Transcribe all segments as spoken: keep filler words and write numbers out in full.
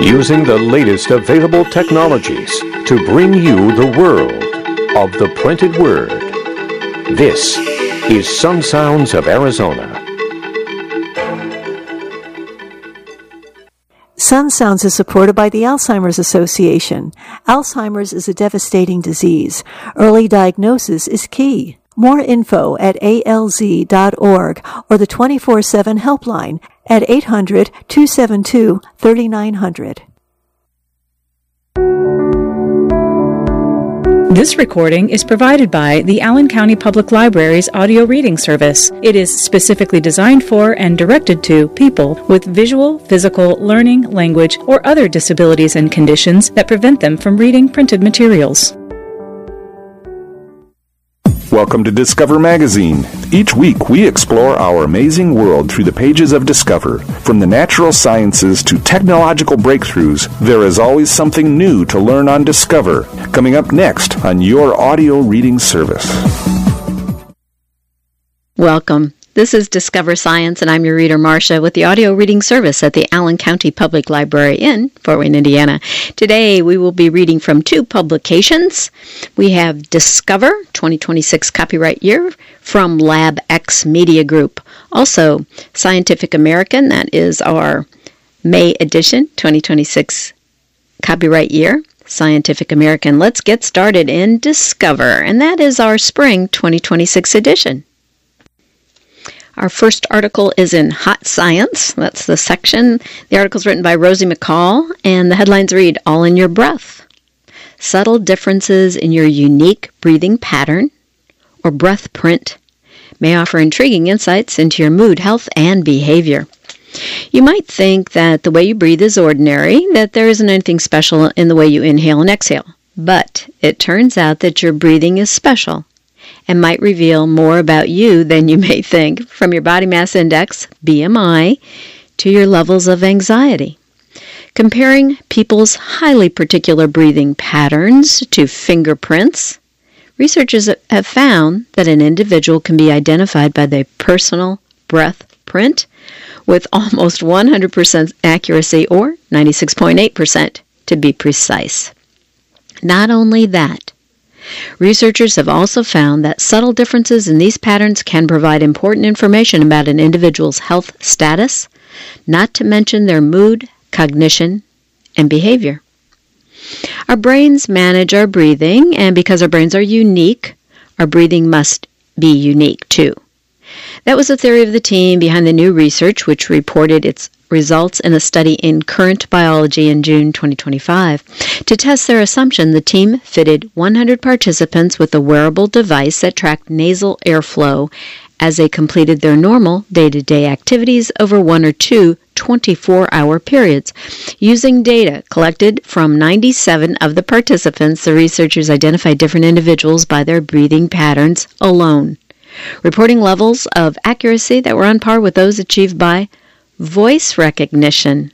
using the latest available technologies to bring you the world of the printed word. This is Sun Sounds of Arizona. Sun Sounds is supported by the Alzheimer's Association. Alzheimer's is a devastating disease. Early diagnosis is key. More info at A L Z dot org or the twenty-four seven helpline at eight hundred, two seven two, three nine zero zero. This recording is provided by the Allen County Public Library's audio reading service. It is specifically designed for and directed to people with visual, physical, learning, language, or other disabilities and conditions that prevent them from reading printed materials. Welcome to Discover Magazine. Each week we explore our amazing world through the pages of Discover. From the natural sciences to technological breakthroughs, there is always something new to learn on Discover. Coming up next on your audio reading service. Welcome. This is Discover Science, and I'm your reader, Marcia, with the audio reading service at the Allen County Public Library in Fort Wayne, Indiana. Today, we will be reading from two publications. We have Discover, twenty twenty-six copyright year, from LabX Media Group. Also, Scientific American, that is our May edition, twenty twenty-six copyright year. Scientific American. Let's get started in Discover, and that is our spring twenty twenty-six edition. Our first article is in Hot Science. That's the section. The article is written by Rosie McCall, and the headlines read, All in Your Breath. Subtle differences in your unique breathing pattern or breath print may offer intriguing insights into your mood, health, and behavior. You might think that the way you breathe is ordinary, that there isn't anything special in the way you inhale and exhale. But it turns out that your breathing is special and might reveal more about you than you may think, from your body mass index, B M I, to your levels of anxiety. Comparing people's highly particular breathing patterns to fingerprints, researchers have found that an individual can be identified by their personal breath print with almost one hundred percent accuracy, or ninety-six point eight percent to be precise. Not only that, researchers have also found that subtle differences in these patterns can provide important information about an individual's health status, not to mention their mood, cognition, and behavior. Our brains manage our breathing, and because our brains are unique, our breathing must be unique too. That was the theory of the team behind the new research, which reported its results in a study in Current Biology in June twenty twenty-five. To test their assumption, the team fitted one hundred participants with a wearable device that tracked nasal airflow as they completed their normal day-to-day activities over one or two twenty-four hour periods. Using data collected from ninety-seven of the participants, the researchers identified different individuals by their breathing patterns alone, reporting levels of accuracy that were on par with those achieved by voice recognition.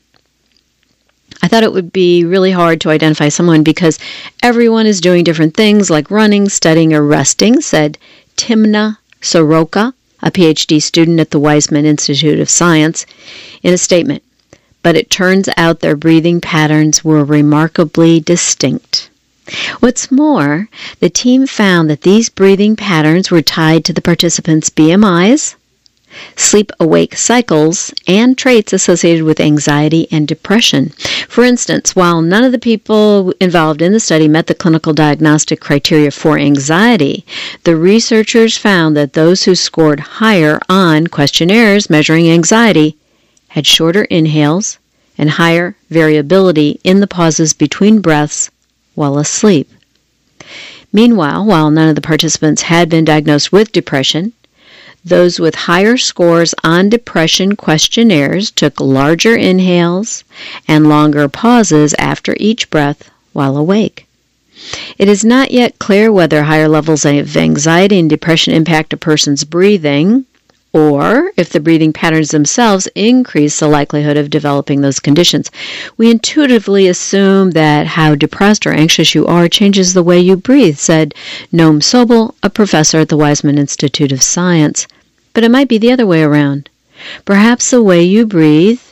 I thought it would be really hard to identify someone because everyone is doing different things like running, studying, or resting, said Timna Soroka, a P H D student at the Weizmann Institute of Science, in a statement. But it turns out their breathing patterns were remarkably distinct. What's more, the team found that these breathing patterns were tied to the participants' B M Is, sleep-awake cycles, and traits associated with anxiety and depression. For instance, while none of the people involved in the study met the clinical diagnostic criteria for anxiety, the researchers found that those who scored higher on questionnaires measuring anxiety had shorter inhales and higher variability in the pauses between breaths while asleep. Meanwhile, while none of the participants had been diagnosed with depression, those with higher scores on depression questionnaires took larger inhales and longer pauses after each breath while awake. It is not yet clear whether higher levels of anxiety and depression impact a person's breathing, or if the breathing patterns themselves increase the likelihood of developing those conditions. We intuitively assume that how depressed or anxious you are changes the way you breathe, said Noam Sobel, a professor at the Weizmann Institute of Science. But it might be the other way around. Perhaps the way you breathe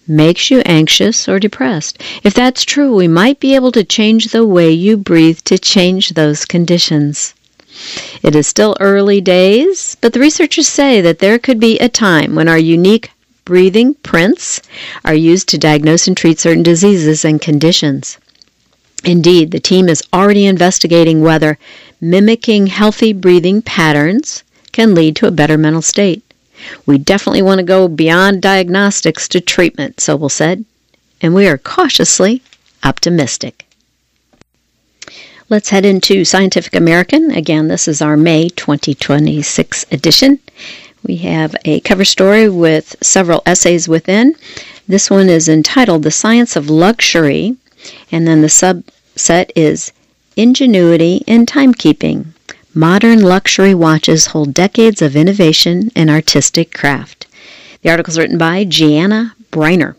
makes you anxious or depressed. If that's true, we might be able to change the way you breathe to change those conditions. It is still early days, but the researchers say that there could be a time when our unique breathing prints are used to diagnose and treat certain diseases and conditions. Indeed, the team is already investigating whether mimicking healthy breathing patterns can lead to a better mental state. We definitely want to go beyond diagnostics to treatment, Sobel said, and we are cautiously optimistic. Let's head into Scientific American. Again, this is our May twenty twenty-six edition. We have a cover story with several essays within. This one is entitled The Science of Luxury, and then the subset is Ingenuity in Timekeeping. Modern luxury watches hold decades of innovation and artistic craft. The article is written by Gianna Briner.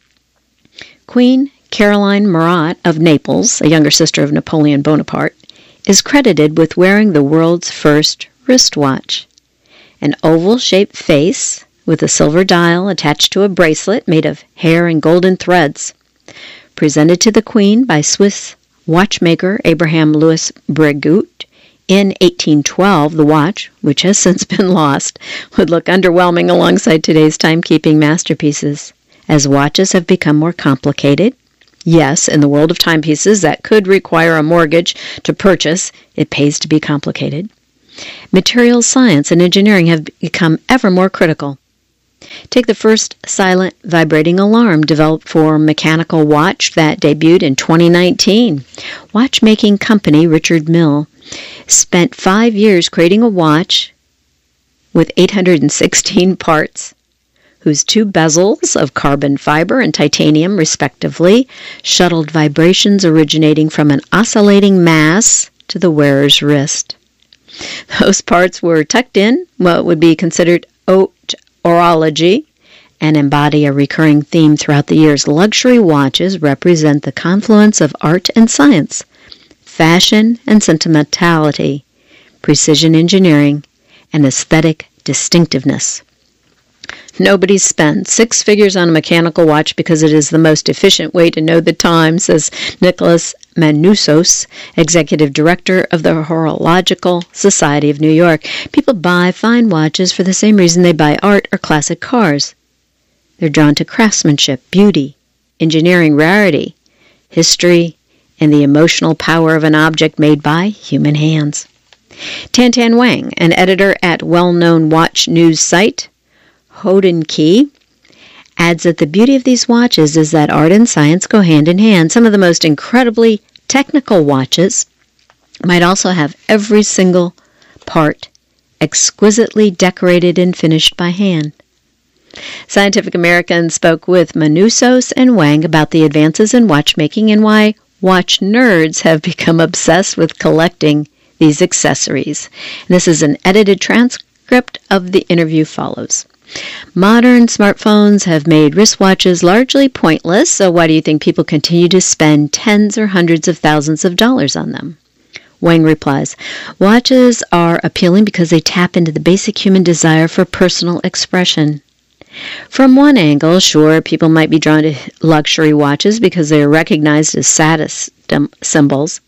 Queen Caroline Murat of Naples, a younger sister of Napoleon Bonaparte, is credited with wearing the world's first wristwatch. An oval-shaped face with a silver dial attached to a bracelet made of hair and golden threads. Presented to the Queen by Swiss watchmaker Abraham Louis Breguet in eighteen twelve, the watch, which has since been lost, would look underwhelming alongside today's timekeeping masterpieces. As watches have become more complicated, yes, in the world of timepieces that could require a mortgage to purchase, it pays to be complicated. Materials science and engineering have become ever more critical. Take the first silent vibrating alarm developed for mechanical watch that debuted in twenty nineteen. Watchmaking company Richard Mille spent five years creating a watch with eight hundred sixteen parts, whose two bezels of carbon fiber and titanium, respectively, shuttled vibrations originating from an oscillating mass to the wearer's wrist. Those parts were tucked in what would be considered haute horology and embody a recurring theme throughout the years. Luxury watches represent the confluence of art and science, fashion and sentimentality, precision engineering, and aesthetic distinctiveness. Nobody spends six figures on a mechanical watch because it is the most efficient way to know the time, says Nicholas Manousos, Executive Director of the Horological Society of New York. People buy fine watches for the same reason they buy art or classic cars. They're drawn to craftsmanship, beauty, engineering rarity, history, and the emotional power of an object made by human hands. Tantan Wang, an editor at well-known watch news site Hodinkey, adds that the beauty of these watches is that art and science go hand in hand. Some of the most incredibly technical watches might also have every single part exquisitely decorated and finished by hand. Scientific American spoke with Manousos and Wang about the advances in watchmaking and why watch nerds have become obsessed with collecting these accessories. This is an edited transcript of the interview follows. Modern smartphones have made wristwatches largely pointless, so why do you think people continue to spend tens or hundreds of thousands of dollars on them? Wang replies, watches are appealing because they tap into the basic human desire for personal expression. From one angle, sure, people might be drawn to luxury watches because they are recognized as status symbols.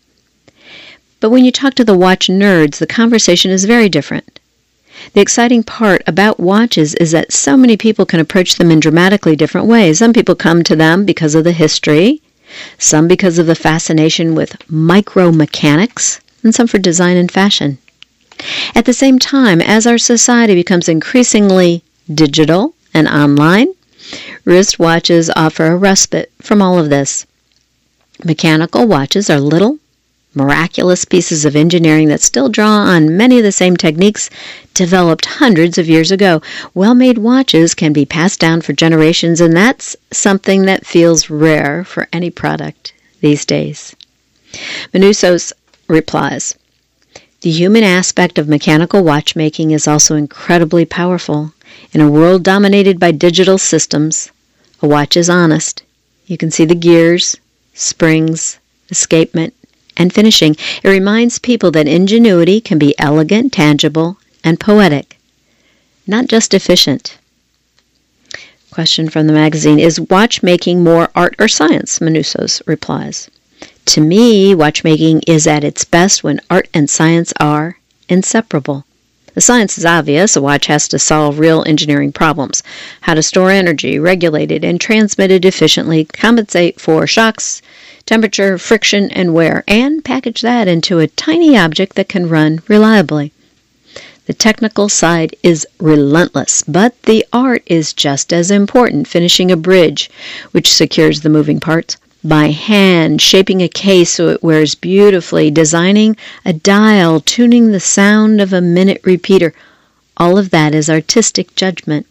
But when you talk to the watch nerds, the conversation is very different. The exciting part about watches is that so many people can approach them in dramatically different ways. Some people come to them because of the history, some because of the fascination with micromechanics, and some for design and fashion. At the same time, as our society becomes increasingly digital and online, wristwatches offer a respite from all of this. Mechanical watches are little, miraculous pieces of engineering that still draw on many of the same techniques developed hundreds of years ago. Well-made watches can be passed down for generations, and that's something that feels rare for any product these days. Manousos replies, the human aspect of mechanical watchmaking is also incredibly powerful. In a world dominated by digital systems, a watch is honest. You can see the gears, springs, escapement, and finishing. It reminds people that ingenuity can be elegant, tangible, and poetic, not just efficient. Question from the magazine, is watchmaking more art or science? Manousos replies, to me, watchmaking is at its best when art and science are inseparable. The science is obvious. A watch has to solve real engineering problems. How to store energy, regulate it, and transmit it efficiently, compensate for shocks, temperature, friction, and wear, and package that into a tiny object that can run reliably. The technical side is relentless, but the art is just as important, finishing a bridge, which secures the moving parts, by hand, shaping a case so it wears beautifully, designing a dial, tuning the sound of a minute repeater. All of that is artistic judgment.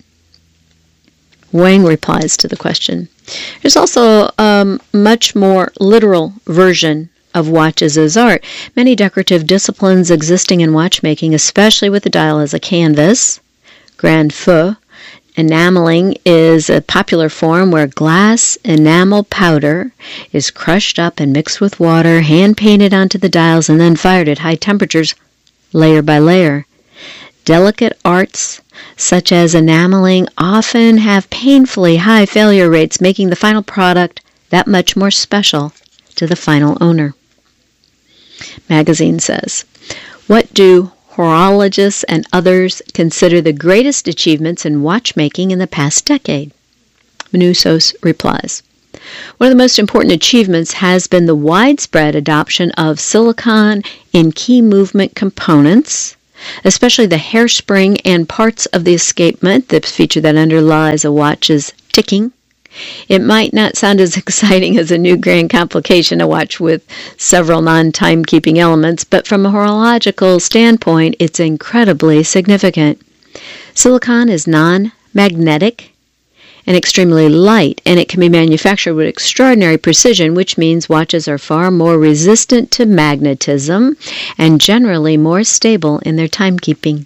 Wang replies to the question. There's also a um, much more literal version of watches as art. Many decorative disciplines existing in watchmaking, especially with the dial as a canvas. Grand feu. Enameling is a popular form where glass enamel powder is crushed up and mixed with water, hand-painted onto the dials, and then fired at high temperatures, layer by layer. Delicate arts, such as enameling, often have painfully high failure rates, making the final product that much more special to the final owner. Magazine says, what do horologists and others consider the greatest achievements in watchmaking in the past decade? Manousos replies, one of the most important achievements has been the widespread adoption of silicon in key movement components, especially the hairspring and parts of the escapement, the feature that underlies a watch's ticking. It might not sound as exciting as a new grand complication, a watch with several non-timekeeping elements, but from a horological standpoint, it's incredibly significant. Silicon is non-magnetic and extremely light, and it can be manufactured with extraordinary precision, which means watches are far more resistant to magnetism and generally more stable in their timekeeping.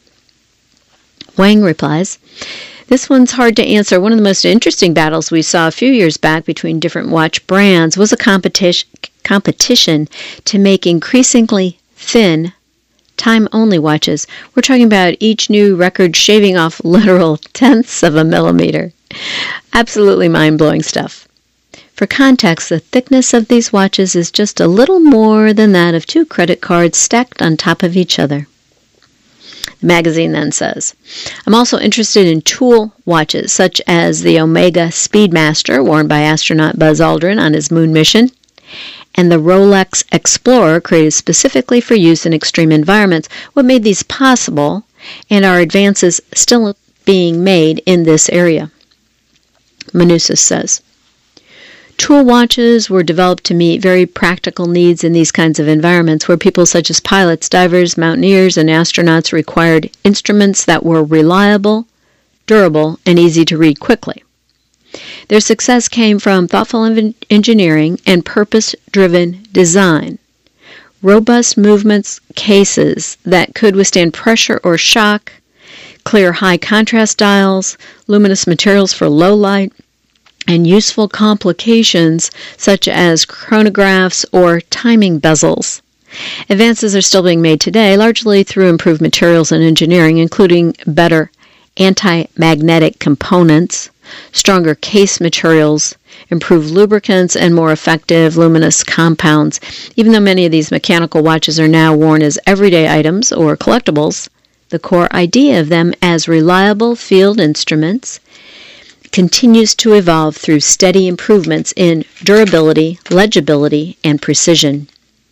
Wang replies, this one's hard to answer. One of the most interesting battles we saw a few years back between different watch brands was a competition competition to make increasingly thin time-only watches. We're talking about each new record shaving off literal tenths of a millimeter. Absolutely mind-blowing stuff. For context, the thickness of these watches is just a little more than that of two credit cards stacked on top of each other. The magazine then says, I'm also interested in tool watches, such as the Omega Speedmaster, worn by astronaut Buzz Aldrin on his moon mission, and the Rolex Explorer, created specifically for use in extreme environments. What made these possible, and are advances still being made in this area? Manousos says, tool watches were developed to meet very practical needs in these kinds of environments where people such as pilots, divers, mountaineers, and astronauts required instruments that were reliable, durable, and easy to read quickly. Their success came from thoughtful engineering and purpose-driven design. Robust movements cases that could withstand pressure or shock, clear high-contrast dials, luminous materials for low light, and useful complications such as chronographs or timing bezels. Advances are still being made today, largely through improved materials and engineering, including better anti-magnetic components, stronger case materials, improved lubricants, and more effective luminous compounds. Even though many of these mechanical watches are now worn as everyday items or collectibles, the core idea of them as reliable field instruments continues to evolve through steady improvements in durability, legibility, and precision.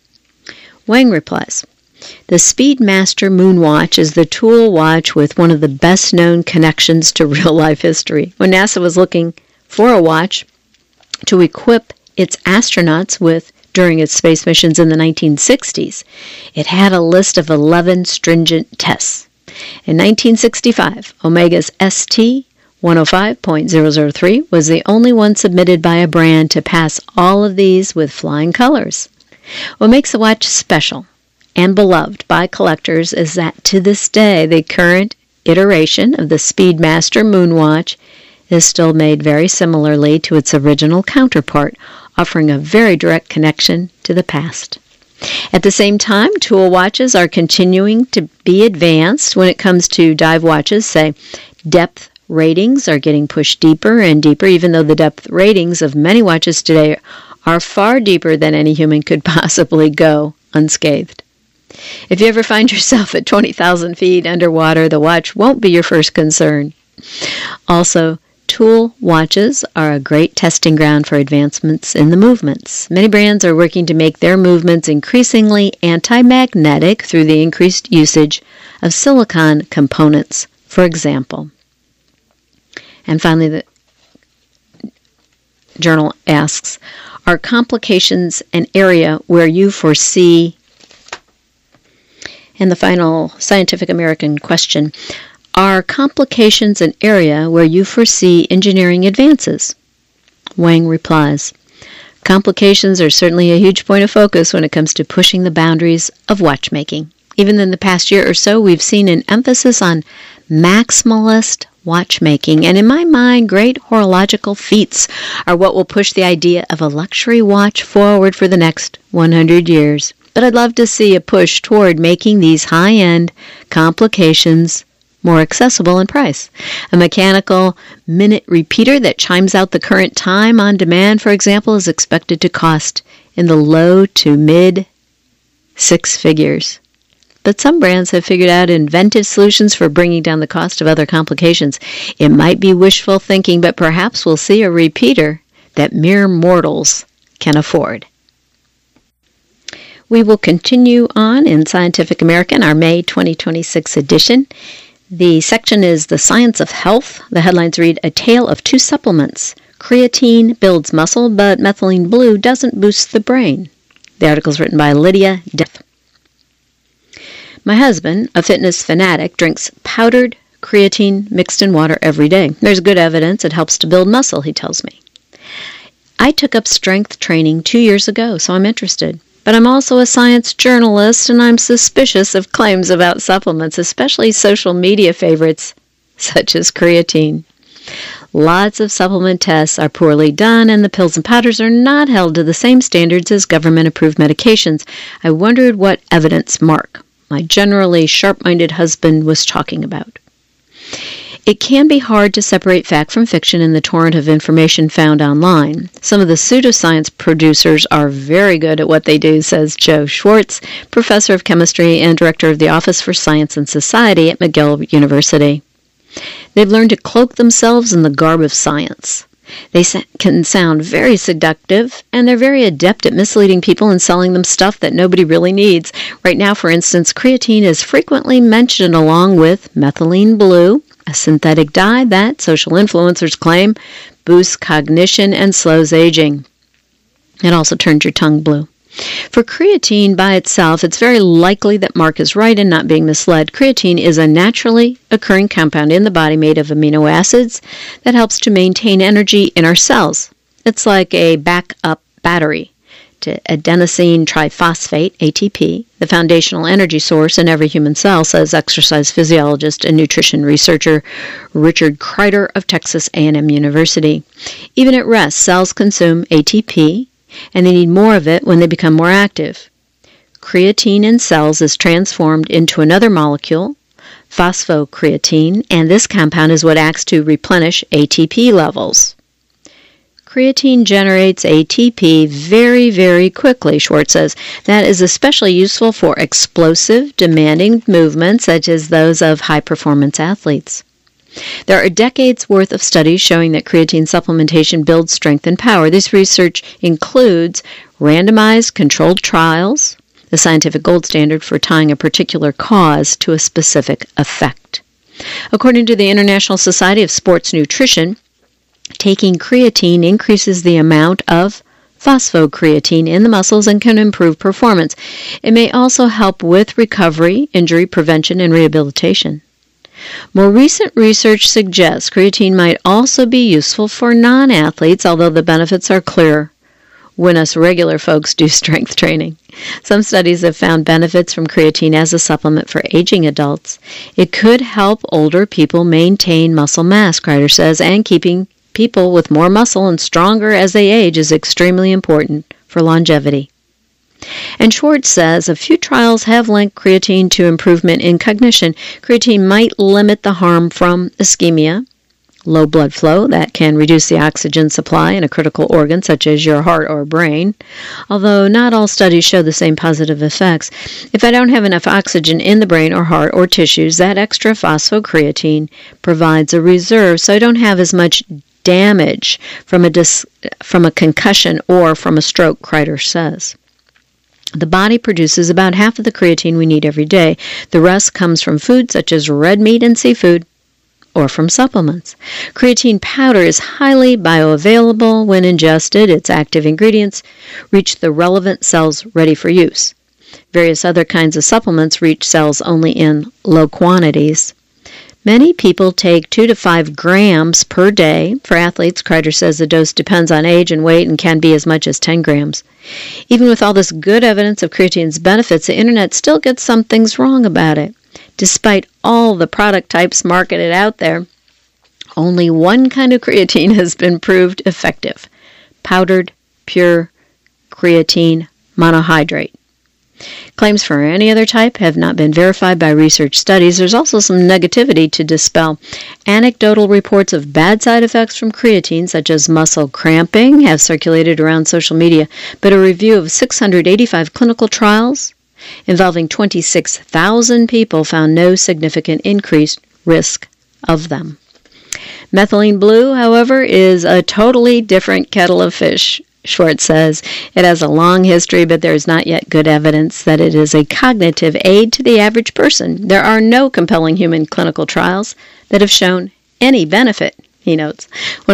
Wang replies, the Speedmaster Moonwatch is the tool watch with one of the best-known connections to real-life history. When NASA was looking for a watch to equip its astronauts with during its space missions in the nineteen sixties, it had a list of eleven stringent tests. In nineteen sixty-five, Omega's S T one oh five point zero zero three was the only one submitted by a brand to pass all of these with flying colors. What makes the watch special and beloved by collectors is that to this day, the current iteration of the Speedmaster Moonwatch is still made very similarly to its original counterpart, offering a very direct connection to the past. At the same time, tool watches are continuing to be advanced when it comes to dive watches, say depth Ratings are getting pushed deeper and deeper, even though the depth ratings of many watches today are far deeper than any human could possibly go unscathed. If you ever find yourself at twenty thousand feet underwater, the watch won't be your first concern. Also, tool watches are a great testing ground for advancements in the movements. Many brands are working to make their movements increasingly anti-magnetic through the increased usage of silicon components, for example. And finally, the journal asks, are complications an area where you foresee, and the final Scientific American question, are complications an area where you foresee engineering advances? Wang replies, complications are certainly a huge point of focus when it comes to pushing the boundaries of watchmaking. Even in the past year or so, we've seen an emphasis on maximalist watchmaking, and in my mind, great horological feats are what will push the idea of a luxury watch forward for the next one hundred years. But I'd love to see a push toward making these high-end complications more accessible in price. A mechanical minute repeater that chimes out the current time on demand, for example, is expected to cost in the low to mid six figures. But some brands have figured out inventive solutions for bringing down the cost of other complications. It might be wishful thinking, but perhaps we'll see a repeater that mere mortals can afford. We will continue on in Scientific American, our May twenty twenty-six edition. The section is The Science of Health. The headlines read, A Tale of Two Supplements. Creatine builds muscle, but methylene blue doesn't boost the brain. The article is written by Lydia Death. My husband, a fitness fanatic, drinks powdered creatine mixed in water every day. There's good evidence it helps to build muscle, he tells me. I took up strength training two years ago, so I'm interested. But I'm also a science journalist, and I'm suspicious of claims about supplements, especially social media favorites such as creatine. Lots of supplement tests are poorly done, and the pills and powders are not held to the same standards as government-approved medications. I wondered what evidence Mark, my generally sharp-minded husband, was talking about. It can be hard to separate fact from fiction in the torrent of information found online. Some of the pseudoscience producers are very good at what they do, says Joe Schwartz, professor of chemistry and director of the Office for Science and Society at McGill University. They've learned to cloak themselves in the garb of science. They can sound very seductive, and they're very adept at misleading people and selling them stuff that nobody really needs. Right now, for instance, creatine is frequently mentioned along with methylene blue, a synthetic dye that, social influencers claim, boosts cognition and slows aging. It also turns your tongue blue. For creatine by itself, it's very likely that Mark is right in not being misled. Creatine is a naturally occurring compound in the body made of amino acids that helps to maintain energy in our cells. It's like a backup battery to adenosine triphosphate, A T P, the foundational energy source in every human cell, says exercise physiologist and nutrition researcher Richard Kreider of Texas A and M University. Even at rest, cells consume A T P, and they need more of it when they become more active. Creatine in cells is transformed into another molecule, phosphocreatine, and this compound is what acts to replenish A T P levels. Creatine generates A T P very, very quickly, Schwartz says. That is especially useful for explosive, demanding movements such as those of high-performance athletes. There are decades worth of studies showing that creatine supplementation builds strength and power. This research includes randomized controlled trials, the scientific gold standard for tying a particular cause to a specific effect. According to the International Society of Sports Nutrition, taking creatine increases the amount of phosphocreatine in the muscles and can improve performance. It may also help with recovery, injury prevention, and rehabilitation. More recent research suggests creatine might also be useful for non-athletes, although the benefits are clear when us regular folks do strength training. Some studies have found benefits from creatine as a supplement for aging adults. It could help older people maintain muscle mass, Kreider says, and keeping people with more muscle and stronger as they age is extremely important for longevity. And Schwartz says a few trials have linked creatine to improvement in cognition. Creatine might limit the harm from ischemia, low blood flow that can reduce the oxygen supply in a critical organ such as your heart or brain, although not all studies show the same positive effects. If I don't have enough oxygen in the brain or heart or tissues, that extra phosphocreatine provides a reserve so I don't have as much damage from a dis- from a concussion or from a stroke, Kreider says. The body produces about half of the creatine we need every day. The rest comes from foods such as red meat and seafood, or from supplements. Creatine powder is highly bioavailable when ingested. Its active ingredients reach the relevant cells ready for use. Various other kinds of supplements reach cells only in low quantities. Many people take two to five grams per day. For athletes, Kreider says the dose depends on age and weight and can be as much as ten grams. Even with all this good evidence of creatine's benefits, the internet still gets some things wrong about it. Despite all the product types marketed out there, only one kind of creatine has been proved effective: powdered, pure creatine monohydrate. Claims for any other type have not been verified by research studies. There's also some negativity to dispel. Anecdotal reports of bad side effects from creatine, such as muscle cramping, have circulated around social media, but a review of six hundred eighty-five clinical trials involving twenty-six thousand people found no significant increased risk of them. Methylene blue, however, is a totally different kettle of fish, Schwartz says. It has a long history, but there is not yet good evidence that it is a cognitive aid to the average person. There are no compelling human clinical trials that have shown any benefit, he notes. One